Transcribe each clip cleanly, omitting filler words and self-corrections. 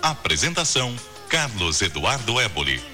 Apresentação: Carlos Eduardo Éboli.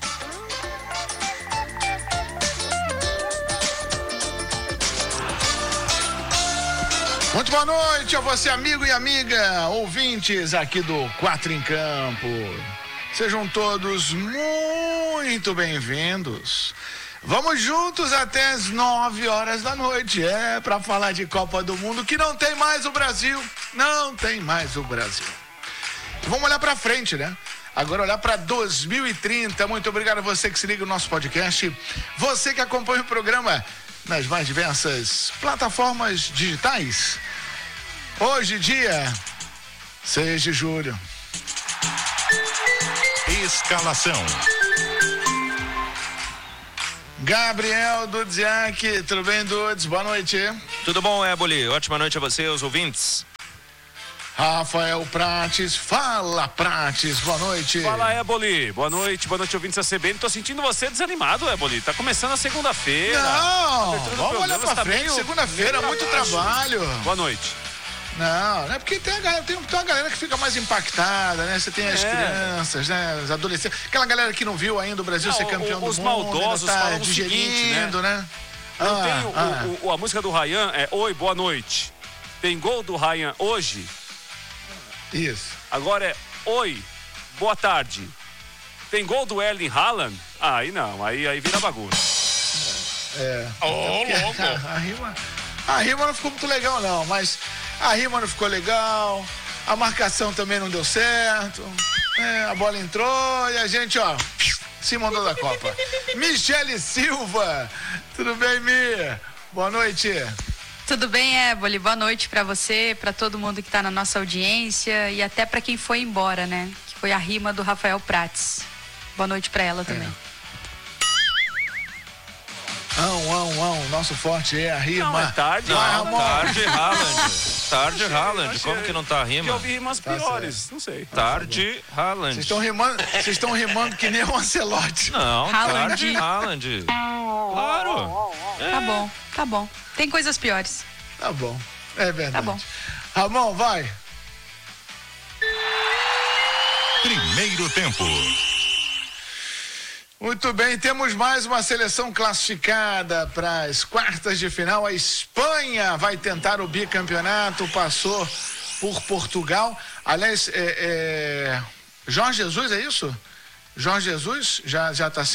Muito boa noite a você, amigo e amiga, ouvintes aqui do Quatro em Campo. Sejam todos muito bem-vindos. Vamos juntos até as 9 horas da noite, para falar de Copa do Mundo, que não tem mais o Brasil, não tem mais o Brasil. Vamos olhar para frente, né? Agora olhar para 2030. Muito obrigado a você que se liga no nosso podcast, você que acompanha o programa nas mais diversas plataformas digitais. Hoje, dia 6 de julho. Escalação: Gabriel Dudziak, tudo bem, Dudes? Boa noite. Tudo bom, Éboli? Ótima noite a você, os ouvintes. Rafael Prates, fala Prates, boa noite. Fala, Éboli, boa noite, ouvintes da CBN. Tô sentindo você desanimado, Éboli, tá começando a segunda-feira. Não, vamos olhar pra frente, segunda-feira, muito trabalho. Boa noite. Não é porque tem uma galera que fica mais impactada, né? Você tem as crianças, né? Os adolescentes, aquela galera que não viu ainda o Brasil ser campeão do mundo. Os maldosos tá falam o seguinte, né? A música do Ryan é Oi, boa noite. Tem gol do Ryan hoje? Isso. Agora é Oi, boa tarde. Tem gol do Erling Haaland? Aí não, aí vira bagunça. Louco. A rima não ficou muito legal, não, mas a rima não ficou legal, a marcação também não deu certo, a bola entrou e a gente, se mandou da Copa. Michele Silva, tudo bem, Mi? Boa noite. Tudo bem, Éboli? Boa noite pra você, pra todo mundo que tá na nossa audiência e até pra quem foi embora, né? Que foi a rima do Rafael Prates. Boa noite pra ela também. Nosso forte é a rima. Não, é tarde. Tarde, Haaland. Como que não tá a rima? Eu ouvi rimas piores, não sei. Tarde, Haaland. Vocês estão rimando que nem o Ancelotti. Não, Haaland. tarde, Haaland. Claro. Tá bom. Tem coisas piores. Tá bom, é verdade. Tá bom. Ramon, vai. Primeiro tempo. Muito bem, temos mais uma seleção classificada para as quartas de final. A Espanha vai tentar o bicampeonato, passou por Portugal. Aliás, Jorge Jesus, é isso? Jorge Jesus já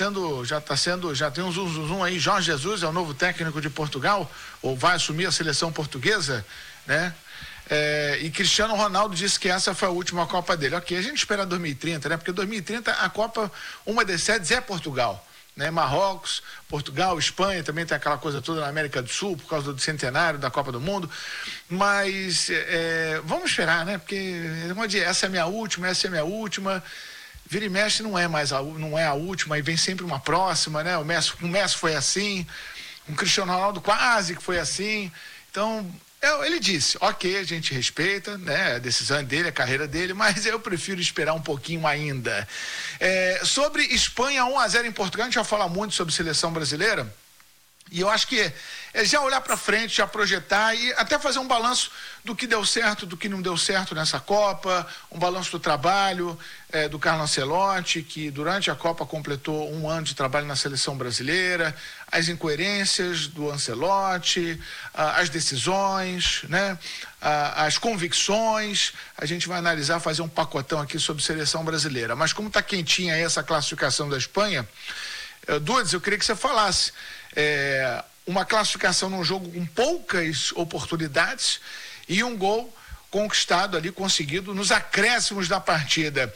tem um zoom aí. Jorge Jesus é o novo técnico de Portugal, ou vai assumir a seleção portuguesa, né? E Cristiano Ronaldo disse que essa foi a última Copa dele. Ok, a gente espera 2030, né? Porque 2030 a Copa, uma das sedes é Portugal, né? Marrocos, Portugal, Espanha, também tem aquela coisa toda na América do Sul, por causa do centenário da Copa do Mundo. Mas vamos esperar, né? Porque essa é a minha última. Vira e mexe não é a última, e vem sempre uma próxima, né? O Messi foi assim, o Cristiano Ronaldo quase que foi assim. Então, ele disse, ok, a gente respeita, né, a decisão dele, a carreira dele, mas eu prefiro esperar um pouquinho ainda. Sobre Espanha 1-0 em Portugal, a gente já fala muito sobre seleção brasileira, e eu acho que é já olhar para frente, já projetar e até fazer um balanço do que deu certo, do que não deu certo nessa Copa, um balanço do trabalho do Carlo Ancelotti, que durante a Copa completou 1 ano de trabalho na seleção brasileira, as incoerências do Ancelotti, as decisões, né? As convicções. A gente vai analisar, fazer um pacotão aqui sobre seleção brasileira. Mas como está quentinha aí essa classificação da Espanha, Dudes, eu queria que você falasse uma classificação num jogo com poucas oportunidades e um gol conquistado ali, conseguido nos acréscimos da partida.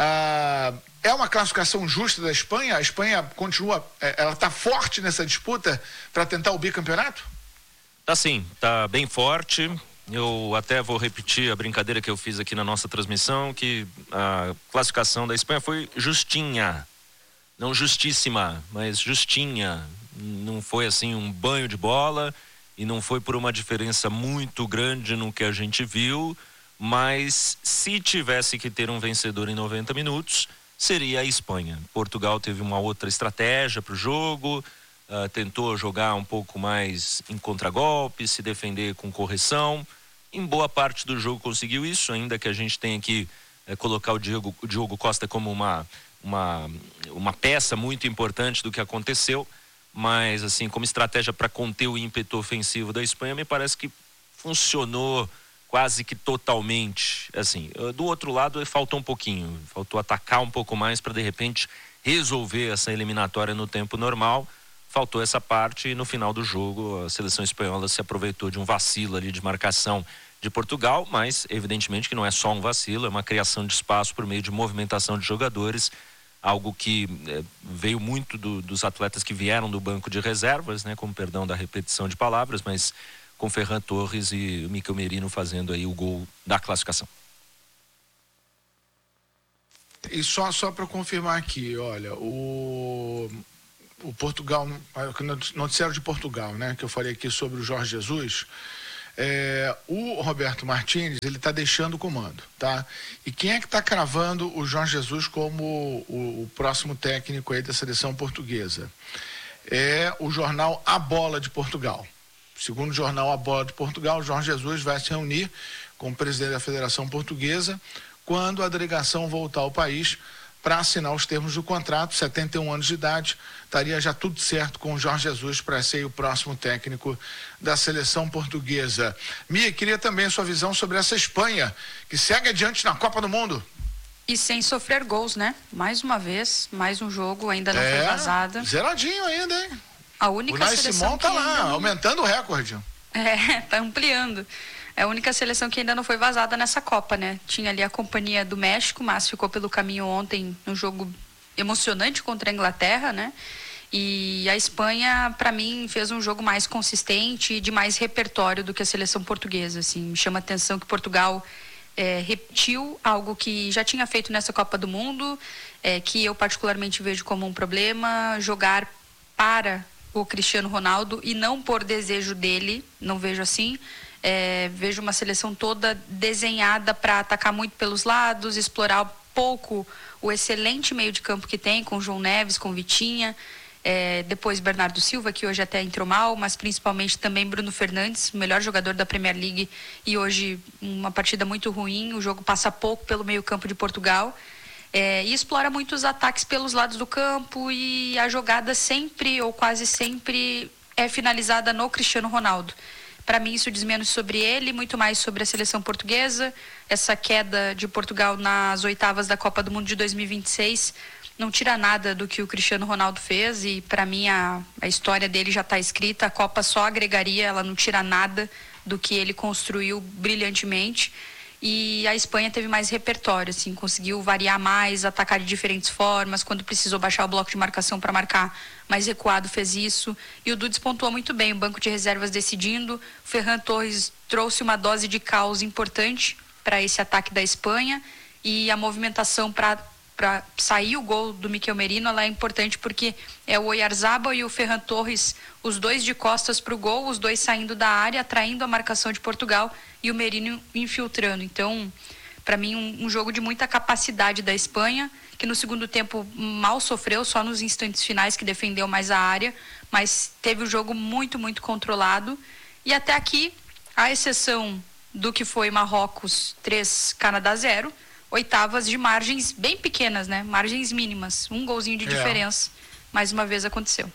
É uma classificação justa da Espanha? A Espanha continua, ela está forte nessa disputa para tentar o bicampeonato? Tá sim, tá bem forte. Eu até vou repetir a brincadeira que eu fiz aqui na nossa transmissão, que a classificação da Espanha foi justinha. Não justíssima, mas justinha. Não foi assim um banho de bola e não foi por uma diferença muito grande no que a gente viu, mas se tivesse que ter um vencedor em 90 minutos, seria a Espanha. Portugal teve uma outra estratégia para o jogo, tentou jogar um pouco mais em contragolpe, se defender com correção. Em boa parte do jogo conseguiu isso, ainda que a gente tenha que colocar o Diogo Costa como uma peça muito importante do que aconteceu, mas assim, como estratégia para conter o ímpeto ofensivo da Espanha, me parece que funcionou quase que totalmente. Assim, do outro lado faltou um pouquinho, faltou atacar um pouco mais para de repente resolver essa eliminatória no tempo normal. Faltou essa parte e no final do jogo a seleção espanhola se aproveitou de um vacilo ali de marcação de Portugal, mas evidentemente que não é só um vacilo, é uma criação de espaço por meio de movimentação de jogadores, algo que veio muito dos atletas que vieram do banco de reservas, né, com perdão da repetição de palavras, mas com Ferran Torres e o Mikel Merino fazendo aí o gol da classificação. E só para confirmar aqui, olha, o Portugal, o noticiário de Portugal, né, que eu falei aqui sobre o Jorge Jesus, o Roberto Martínez, ele está deixando o comando, tá? E quem é que está cravando o Jorge Jesus como o próximo técnico aí da seleção portuguesa? É o jornal A Bola de Portugal. Segundo o jornal A Bola de Portugal, o Jorge Jesus vai se reunir com o presidente da Federação Portuguesa quando a delegação voltar ao país para assinar os termos do contrato. 71 anos de idade, estaria já tudo certo com o Jorge Jesus para ser o próximo técnico da seleção portuguesa. Mia, queria também a sua visão sobre essa Espanha, que segue adiante na Copa do Mundo. E sem sofrer gols, né? Mais uma vez, mais um jogo, ainda não foi vazada. Zeradinho ainda, hein? A única o Nai seleção Simão tá lá, aumentando o recorde. Tá ampliando. É a única seleção que ainda não foi vazada nessa Copa, né? Tinha ali a companhia do México, mas ficou pelo caminho ontem num jogo emocionante contra a Inglaterra, né? E a Espanha, para mim, fez um jogo mais consistente e de mais repertório do que a seleção portuguesa, assim. Me chama a atenção que Portugal repetiu algo que já tinha feito nessa Copa do Mundo, que eu particularmente vejo como um problema, jogar para o Cristiano Ronaldo e não por desejo dele, não vejo assim. Vejo uma seleção toda desenhada para atacar muito pelos lados, explorar pouco o excelente meio de campo que tem, com João Neves, com Vitinha, depois Bernardo Silva, que hoje até entrou mal, mas principalmente também Bruno Fernandes, o melhor jogador da Premier League, e hoje uma partida muito ruim. O jogo passa pouco pelo meio campo de Portugal, e explora muito os ataques pelos lados do campo, e a jogada sempre ou quase sempre é finalizada no Cristiano Ronaldo. Para mim isso diz menos sobre ele, muito mais sobre a seleção portuguesa. Essa queda de Portugal nas oitavas da Copa do Mundo de 2026 não tira nada do que o Cristiano Ronaldo fez, e para mim a história dele já está escrita. A Copa só agregaria, ela não tira nada do que ele construiu brilhantemente. E a Espanha teve mais repertório, assim, conseguiu variar mais, atacar de diferentes formas. Quando precisou baixar o bloco de marcação para marcar mais recuado, fez isso. E o Dudes pontuou muito bem, o banco de reservas decidindo. O Ferran Torres trouxe uma dose de caos importante para esse ataque da Espanha. E a movimentação para sair o gol do Mikel Merino, ela é importante porque é o Oyarzabal e o Ferran Torres, os dois de costas para o gol, os dois saindo da área, atraindo a marcação de Portugal, e o Merino infiltrando. Então, para mim, um jogo de muita capacidade da Espanha, que no segundo tempo mal sofreu, só nos instantes finais que defendeu mais a área, mas teve o jogo muito, muito controlado. E até aqui, à exceção do que foi Marrocos 3, Canadá 0, oitavas de margens bem pequenas, né? Margens mínimas, um golzinho de diferença. Mais uma vez aconteceu.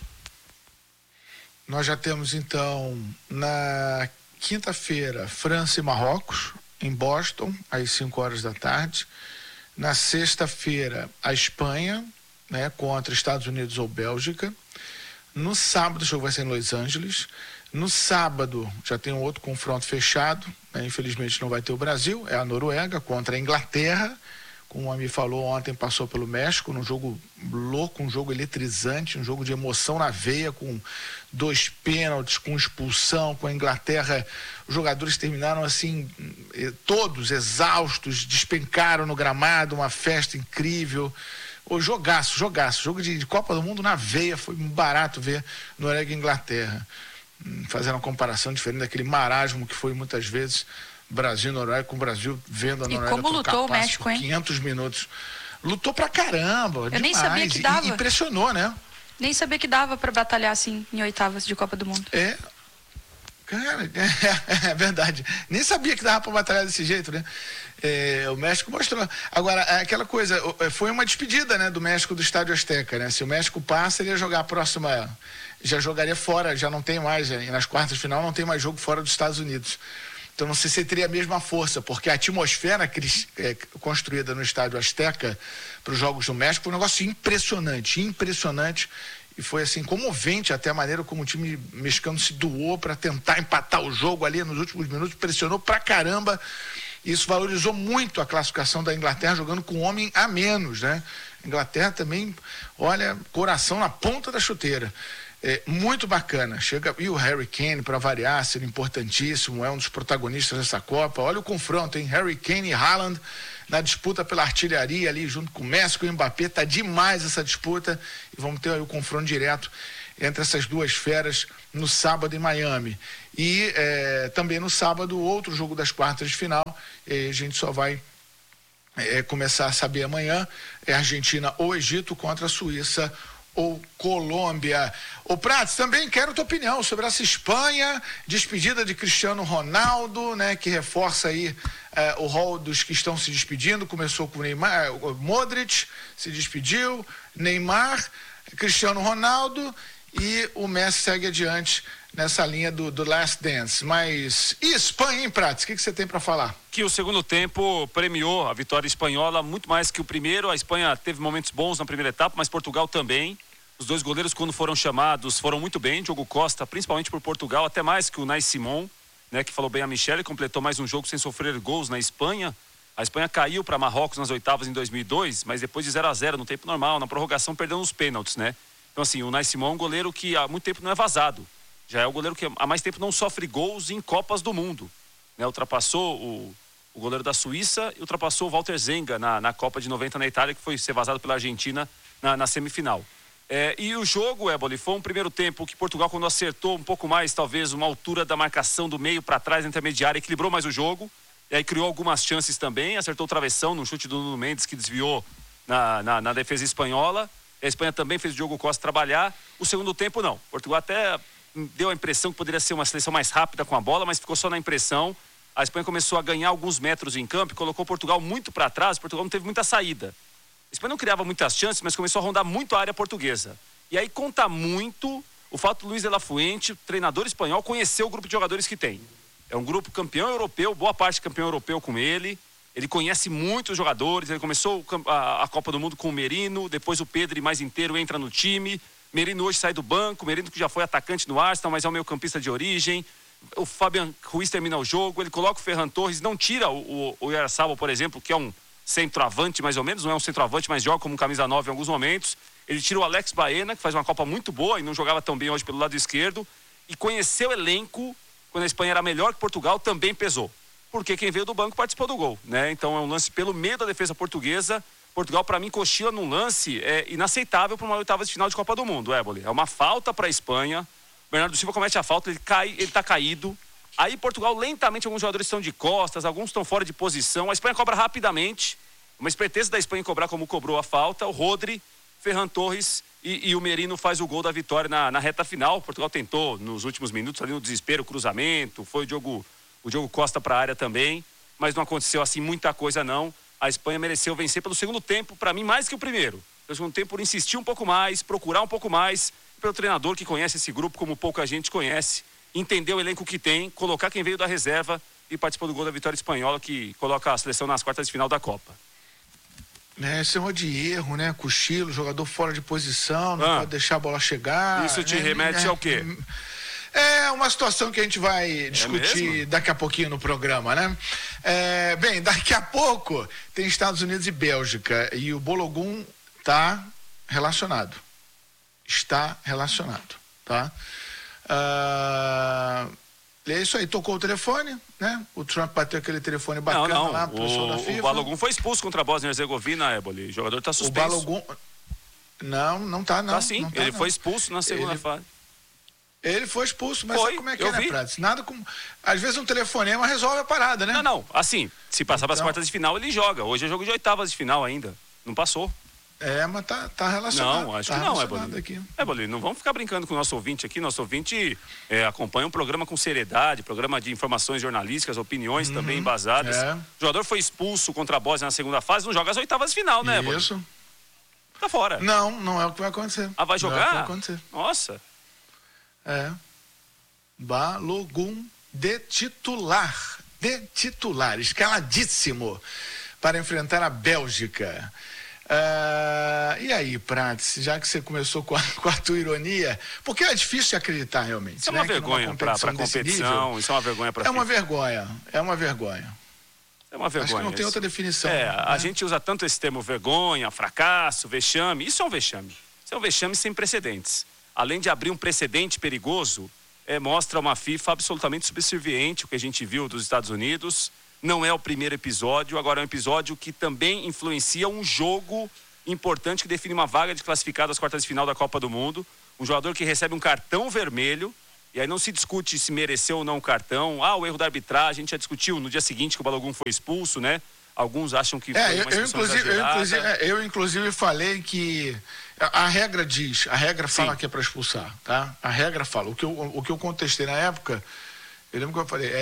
Nós já temos, então, na quinta-feira, França e Marrocos, em Boston, às 5 horas da tarde. Na sexta-feira, a Espanha, né, contra Estados Unidos ou Bélgica. No sábado, o jogo vai ser em Los Angeles. No sábado, já tem um outro confronto fechado, né? Infelizmente não vai ter o Brasil, é a Noruega contra a Inglaterra. Como a Ami falou ontem, passou pelo México, num jogo louco, um jogo eletrizante, um jogo de emoção na veia, com 2 pênaltis, com expulsão, com a Inglaterra. Os jogadores terminaram assim, todos exaustos, despencaram no gramado, uma festa incrível. Jogaço, jogo de Copa do Mundo na veia, foi barato ver Noruega e Inglaterra. Fazendo uma comparação diferente daquele marasmo que foi muitas vezes Brasil e Noruega, com o Brasil vendo a Noruega. E como lutou o México, hein? 500 minutos. Lutou pra caramba, eu demais. Nem sabia que dava. Impressionou, né? Nem sabia que dava pra batalhar assim em oitavas de Copa do Mundo. Cara, é verdade. Nem sabia que dava para batalhar desse jeito, né? O México mostrou. Agora, aquela coisa, foi uma despedida, né, do México do Estádio Azteca, né? Se o México passa, ele ia jogar a próxima, já jogaria fora, já não tem mais, e nas quartas de final não tem mais jogo fora dos Estados Unidos. Então não sei se teria a mesma força, porque a atmosfera construída no Estádio Azteca para os Jogos do México foi um negócio impressionante. E foi assim, comovente até a maneira como o time mexicano se doou para tentar empatar o jogo ali nos últimos minutos, pressionou pra caramba. Isso valorizou muito a classificação da Inglaterra, jogando com um homem a menos, né? A Inglaterra também, olha, coração na ponta da chuteira. Muito bacana. E o Harry Kane, para variar, sendo importantíssimo, é um dos protagonistas dessa Copa. Olha o confronto, hein? Harry Kane e Haaland na disputa pela artilharia ali, junto com o Messi e o Mbappé. Tá demais essa disputa. E vamos ter aí o confronto direto entre essas duas feras no sábado em Miami. E também no sábado, outro jogo das quartas de final. A gente só vai começar a saber amanhã. É Argentina ou Egito contra a Suíça ou Colômbia. Ô Prats, também quero tua opinião sobre essa Espanha, despedida de Cristiano Ronaldo, né, que reforça aí o rol dos que estão se despedindo. Começou com o Neymar, o Modric se despediu, Neymar, Cristiano Ronaldo, e o Messi segue adiante nessa linha do Last Dance. Mas e Espanha, hein, Prats? O que você tem para falar? Que o segundo tempo premiou a vitória espanhola muito mais que o primeiro. A Espanha teve momentos bons na primeira etapa, mas Portugal também. Os dois goleiros, quando foram chamados, foram muito bem. Diogo Costa, principalmente por Portugal, até mais que o Unai Simón, né, que falou bem a Michele, completou mais um jogo sem sofrer gols na Espanha. A Espanha caiu para Marrocos nas oitavas em 2002, mas depois de 0-0 no tempo normal, na prorrogação, perdendo os pênaltis, né? Então, assim, o Unai Simón é um goleiro que há muito tempo não é vazado. Já é o goleiro que há mais tempo não sofre gols em Copas do Mundo, né? Ultrapassou o goleiro da Suíça e ultrapassou o Walter Zenga na Copa de 90 na Itália, que foi ser vazado pela Argentina na semifinal. E o jogo, Éboli, foi um primeiro tempo que Portugal, quando acertou um pouco mais, talvez uma altura da marcação do meio para trás, intermediária, equilibrou mais o jogo, e aí criou algumas chances também, acertou o travessão no chute do Nuno Mendes, que desviou na defesa espanhola. A Espanha também fez o Diogo Costa trabalhar. O segundo tempo, não. Portugal até deu a impressão que poderia ser uma seleção mais rápida com a bola, mas ficou só na impressão. A Espanha começou a ganhar alguns metros em campo e colocou Portugal muito para trás. Portugal não teve muita saída. A Espanha não criava muitas chances, mas começou a rondar muito a área portuguesa. E aí conta muito o fato do Luis de la Fuente, treinador espanhol, conhecer o grupo de jogadores que tem. É um grupo campeão europeu, boa parte campeão europeu com ele. Ele conhece muitos jogadores. Ele começou a Copa do Mundo com o Merino, depois o Pedri mais inteiro entra no time. Merino hoje sai do banco, Merino que já foi atacante no Arsenal, mas é um meio-campista de origem. O Fabian Ruiz termina o jogo, ele coloca o Ferran Torres, não tira o Oyarzabal, por exemplo, que é um centroavante mais ou menos, não é um centroavante, mas joga como camisa 9 em alguns momentos. Ele tira o Alex Baena, que faz uma Copa muito boa e não jogava tão bem hoje pelo lado esquerdo. E conhecer o elenco, quando a Espanha era melhor que Portugal, também pesou. Porque quem veio do banco participou do gol, né? Então é um lance pelo meio da defesa portuguesa. Portugal, para mim, cochila num lance inaceitável para uma oitava de final de Copa do Mundo, Éboli. É uma falta para a Espanha. Bernardo Silva comete a falta, ele está caído. Aí Portugal, lentamente, alguns jogadores estão de costas, alguns estão fora de posição. A Espanha cobra rapidamente. Uma esperteza da Espanha em cobrar como cobrou a falta. O Rodri, Ferran Torres e o Merino faz o gol da vitória na reta final. Portugal tentou, nos últimos minutos, ali no desespero, cruzamento. Foi o Diogo Costa para a área também. Mas não aconteceu assim muita coisa, não. A Espanha mereceu vencer pelo segundo tempo, para mim, mais que o primeiro. Pelo segundo tempo, por insistir um pouco mais, procurar um pouco mais, pelo treinador que conhece esse grupo como pouca gente conhece, entender o elenco que tem, colocar quem veio da reserva e participou do gol da vitória espanhola, que coloca a seleção nas quartas de final da Copa. Esse é um de erro, né? Cochilo, jogador fora de posição, não pode deixar a bola chegar. Isso te remete ao quê? É uma situação que a gente vai discutir daqui a pouquinho no programa, né? Bem, daqui a pouco tem Estados Unidos e Bélgica e o Balogun está relacionado. Está relacionado, tá? É isso aí, tocou o telefone, né? O Trump bateu aquele telefone bacana lá pro pessoal da FIFA. O Balogun foi expulso contra a Bósnia e Herzegovina, Éboli. O jogador está suspenso. O Balogun... Não tá não. Tá sim, não tá, ele foi expulso na segunda fase. Ele foi expulso, mas sabe como é que né, Prats? Nada como... Às vezes um telefonema resolve a parada, né? Não. Assim, se passar para as quartas de final, ele joga. Hoje é jogo de oitavas de final ainda. Não passou. Mas tá relacionado. Não, acho tá que não, Éboli. aqui. Éboli, não vamos ficar brincando com o nosso ouvinte aqui. Nosso ouvinte acompanha um programa com seriedade, programa de informações jornalísticas, opiniões também embasadas. O jogador foi expulso contra a Bósnia na segunda fase, não joga as oitavas de final, né, Éboli? Isso. Tá fora. Não é o que vai acontecer. Vai jogar? Não é o que vai acontecer. Nossa. Balogun de titular, escaladíssimo para enfrentar a Bélgica. E aí, Prats, já que você começou com a tua ironia, porque é difícil de acreditar realmente. Isso é uma vergonha para a competição, isso é uma vergonha para a FIFA. É uma vergonha. É uma vergonha. Acho que não tem outra definição. A gente usa tanto esse termo vergonha, fracasso, vexame. Isso é um vexame. Isso é um vexame sem precedentes. Além de abrir um precedente perigoso, mostra uma FIFA absolutamente subserviente, o que a gente viu dos Estados Unidos. Não é o primeiro episódio, agora é um episódio que também influencia um jogo importante que define uma vaga de classificado às quartas de final da Copa do Mundo. Um jogador que recebe um cartão vermelho, e aí não se discute se mereceu ou não o cartão. O erro da arbitragem, a gente já discutiu no dia seguinte que o Balogun foi expulso, né? Alguns acham que foi uma expulsão exagerada. Eu inclusive falei que a regra fala que é para expulsar, tá? A regra fala. O que eu contestei na época, eu lembro que eu falei,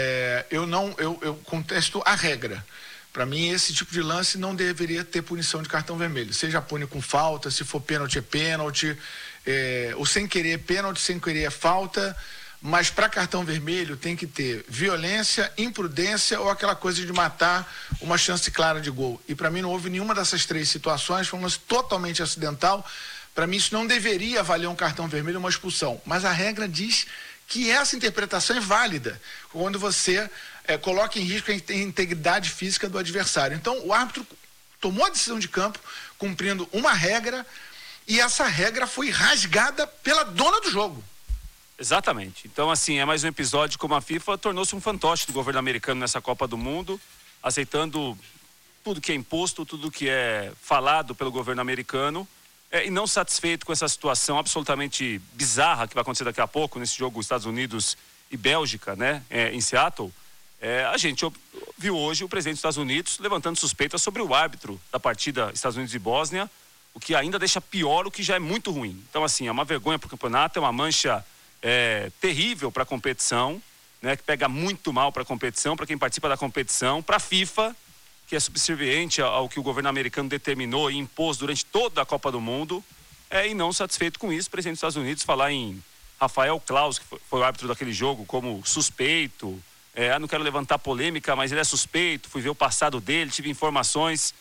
eu contesto a regra. Para mim, esse tipo de lance não deveria ter punição de cartão vermelho. Seja pune com falta, se for pênalti é pênalti, o sem querer é pênalti, sem querer é falta. Mas para cartão vermelho tem que ter violência, imprudência ou aquela coisa de matar uma chance clara de gol. E para mim não houve nenhuma dessas três situações, foi um lance totalmente acidental. Para mim isso não deveria valer um cartão vermelho ou uma expulsão. Mas a regra diz que essa interpretação é válida quando você coloca em risco a integridade física do adversário. Então o árbitro tomou a decisão de campo cumprindo uma regra e essa regra foi rasgada pela dona do jogo. Exatamente. Então, assim, é mais um episódio como a FIFA tornou-se um fantoche do governo americano nessa Copa do Mundo, aceitando tudo que é imposto, tudo que é falado pelo governo americano, e não satisfeito com essa situação absolutamente bizarra que vai acontecer daqui a pouco, nesse jogo Estados Unidos e Bélgica, né, em Seattle. A gente viu hoje o presidente dos Estados Unidos levantando suspeitas sobre o árbitro da partida Estados Unidos e Bósnia, o que ainda deixa pior o que já é muito ruim. Então, assim, é uma vergonha para o campeonato, é uma mancha terrível para a competição, né, que pega muito mal para a competição, para quem participa da competição, para a FIFA, que é subserviente ao que o governo americano determinou e impôs durante toda a Copa do Mundo, e não satisfeito com isso, o presidente dos Estados Unidos falar em Rafael Claus, que foi o árbitro daquele jogo, como suspeito, não quero levantar polêmica, mas ele é suspeito, fui ver o passado dele, tive informações,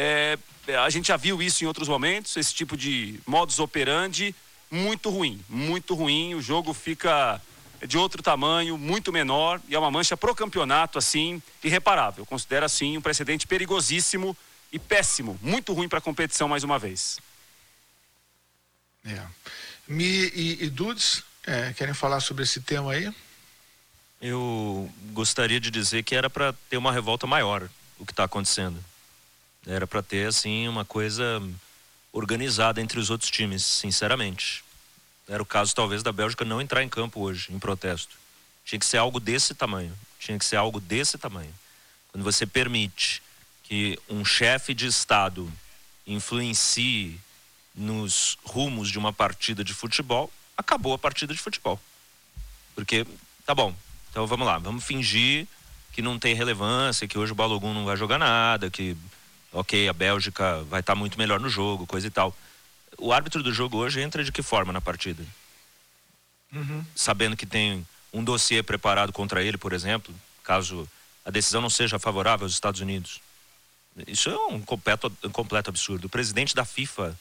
a gente já viu isso em outros momentos, esse tipo de modus operandi, muito ruim, o jogo fica de outro tamanho, muito menor, e é uma mancha pro campeonato, assim, irreparável. Eu considero, assim, um precedente perigosíssimo e péssimo, muito ruim para a competição mais uma vez. Mi e Dudes, querem falar sobre esse tema aí? Eu gostaria de dizer que era para ter uma revolta maior, o que está acontecendo. Era para ter, assim, uma coisa organizada entre os outros times, sinceramente. Era o caso, talvez, da Bélgica não entrar em campo hoje, em protesto. Tinha que ser algo desse tamanho. Quando você permite que um chefe de Estado influencie nos rumos de uma partida de futebol, acabou a partida de futebol. Porque, tá bom, então vamos lá, vamos fingir que não tem relevância, que hoje o Balogun não vai jogar nada, que... Ok, a Bélgica vai estar muito melhor no jogo, coisa e tal. O árbitro do jogo hoje entra de que forma na partida? Sabendo que tem um dossiê preparado contra ele, por exemplo, caso a decisão não seja favorável aos Estados Unidos. Isso é um completo absurdo. O presidente da FIFA,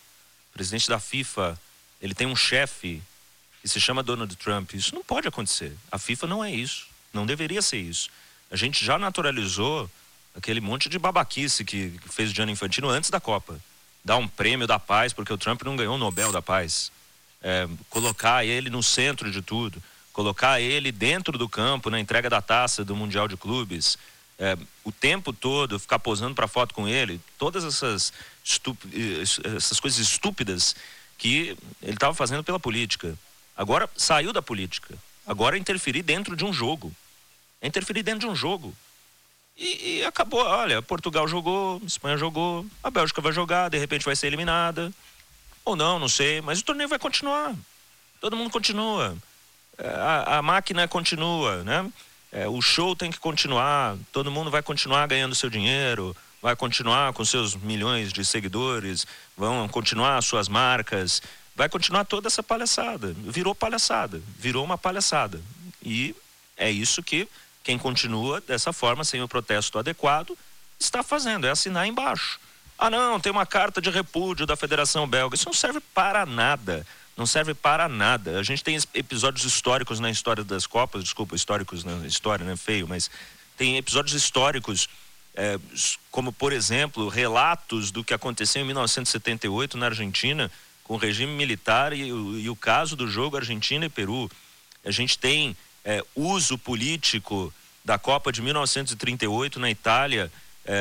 ele tem um chefe que se chama Donald Trump. Isso não pode acontecer. A FIFA não é isso. Não deveria ser isso. A gente já naturalizou aquele monte de babaquice que fez o Gianni Infantino antes da Copa. Dar um prêmio da paz porque o Trump não ganhou o Nobel da Paz. Colocar ele no centro de tudo. Colocar ele dentro do campo na entrega da taça do Mundial de Clubes. O tempo todo ficar posando para foto com ele. Todas essas coisas estúpidas que ele estava fazendo pela política. Agora saiu da política. Agora é interferir dentro de um jogo. E acabou. Olha, Portugal jogou, Espanha jogou, a Bélgica vai jogar, de repente vai ser eliminada. Ou não sei, mas o torneio vai continuar. Todo mundo continua. A máquina continua, né? O show tem que continuar, todo mundo vai continuar ganhando seu dinheiro, vai continuar com seus milhões de seguidores, vão continuar suas marcas, vai continuar toda essa palhaçada. Virou uma palhaçada. E é isso que quem continua dessa forma, sem o protesto adequado, está fazendo, é assinar embaixo. Ah não, tem uma carta de repúdio da Federação Belga. Isso não serve para nada. Não serve para nada. A gente tem episódios históricos na história das Copas, históricos na história, né? Feio, mas tem episódios históricos, como por exemplo, relatos do que aconteceu em 1978 na Argentina, com o regime militar e o caso do jogo Argentina e Peru. A gente tem uso político da Copa de 1938 na Itália,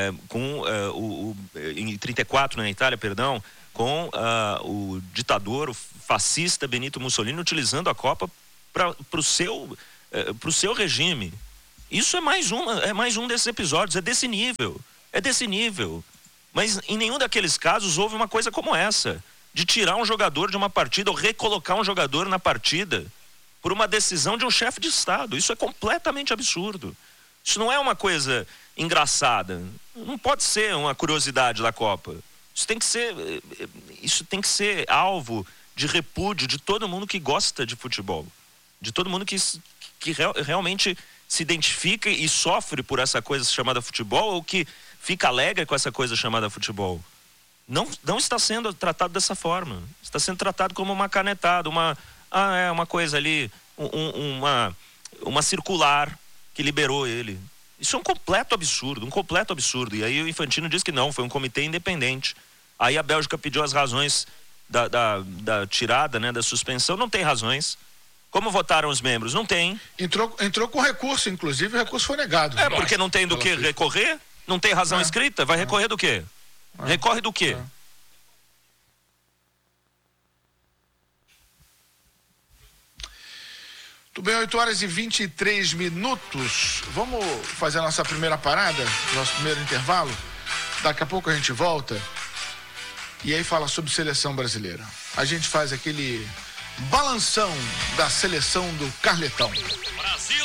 em 34 na Itália, perdão, com o ditador, o fascista Benito Mussolini, utilizando a Copa para o seu regime. Isso é mais um desses episódios, é desse nível. Mas em nenhum daqueles casos houve uma coisa como essa, de tirar um jogador de uma partida ou recolocar um jogador na partida por uma decisão de um chefe de Estado. Isso é completamente absurdo. Isso não é uma coisa engraçada. Não pode ser uma curiosidade da Copa. Isso tem que ser alvo de repúdio de todo mundo que gosta de futebol. De todo mundo que realmente se identifica e sofre por essa coisa chamada futebol, ou que fica alegre com essa coisa chamada futebol. Não está sendo tratado dessa forma. Está sendo tratado como uma canetada, uma coisa ali, uma circular que liberou ele. Isso é um completo absurdo. E aí o Infantino diz que não, foi um comitê independente. Aí a Bélgica pediu as razões da tirada, né, da suspensão. Não tem razões. Como votaram os membros? Não tem. Entrou com recurso, inclusive o recurso foi negado. Porque não tem do que recorrer? Não tem razão escrita? Vai recorrer do quê? Recorre do quê? Tudo bem, 8h23. Vamos fazer a nossa primeira parada, nosso primeiro intervalo. Daqui a pouco a gente volta e aí fala sobre seleção brasileira. A gente faz aquele balanção da seleção do Carletão. Brasil!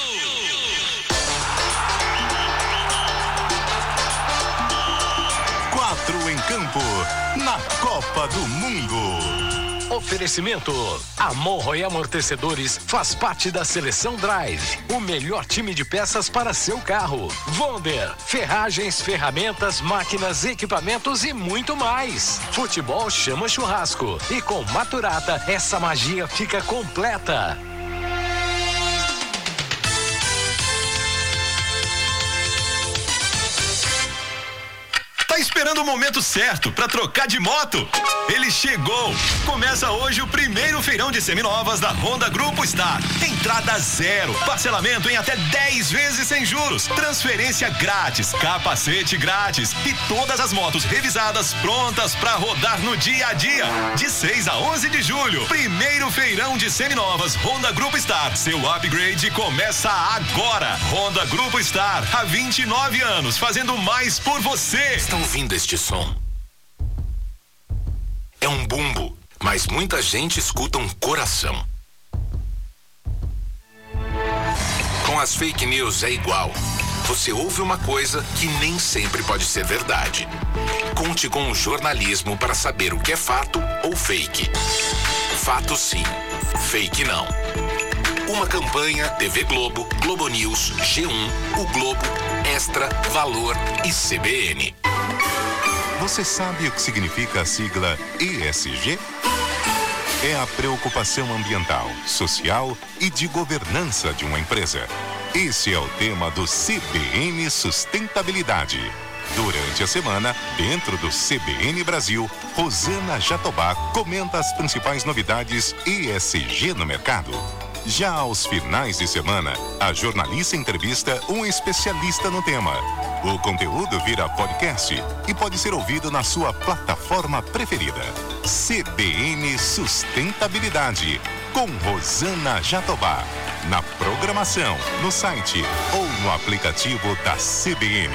Quatro em campo, na Copa do Mundo. Oferecimento: Amorro e Amortecedores faz parte da Seleção Drive, o melhor time de peças para seu carro. Wonder, ferragens, ferramentas, máquinas, equipamentos e muito mais. Futebol chama churrasco e com Maturata essa magia fica completa. Tá esperando o momento certo para trocar de moto? Ele chegou! Começa hoje o primeiro feirão de seminovas da Honda Grupo Star. Entrada zero, parcelamento em até 10 vezes sem juros, transferência grátis, capacete grátis e todas as motos revisadas prontas para rodar no dia a dia. De 6 a 11 de julho, primeiro feirão de seminovas Honda Grupo Star. Seu upgrade começa agora. Honda Grupo Star, há 29 anos, fazendo mais por você. Estão ouvindo este som? É um bumbo, mas muita gente escuta um coração. Com as fake news é igual. Você ouve uma coisa que nem sempre pode ser verdade. Conte com o jornalismo para saber o que é fato ou fake. Fato sim, fake não. Uma campanha TV Globo, Globo News, G1, O Globo, Extra, Valor e CBN. Você sabe o que significa a sigla ESG? É a preocupação ambiental, social e de governança de uma empresa. Esse é o tema do CBN Sustentabilidade. Durante a semana, dentro do CBN Brasil, Rosana Jatobá comenta as principais novidades ESG no mercado. Já aos finais de semana, a jornalista entrevista um especialista no tema. O conteúdo vira podcast e pode ser ouvido na sua plataforma preferida. CBN Sustentabilidade, com Rosana Jatobá. Na programação, no site ou no aplicativo da CBN.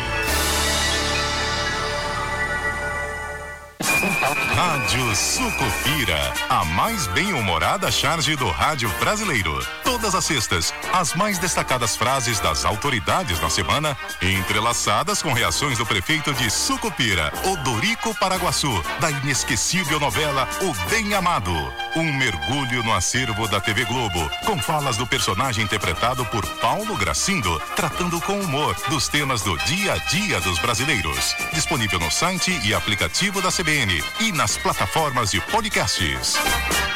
Rádio Sucupira, a mais bem-humorada charge do rádio brasileiro. Todas as sextas, as mais destacadas frases das autoridades na semana, entrelaçadas com reações do prefeito de Sucupira, Odorico Paraguaçu, da inesquecível novela O Bem Amado. Um mergulho no acervo da TV Globo, com falas do personagem interpretado por Paulo Gracindo, tratando com humor dos temas do dia a dia dos brasileiros. Disponível no site e aplicativo da CBN e nas plataformas de podcasts.